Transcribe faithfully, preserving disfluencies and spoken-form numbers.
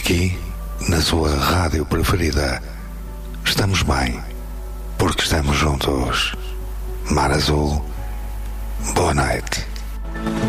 Aqui, na sua rádio preferida, estamos bem, porque estamos juntos. Mar Azul, boa noite.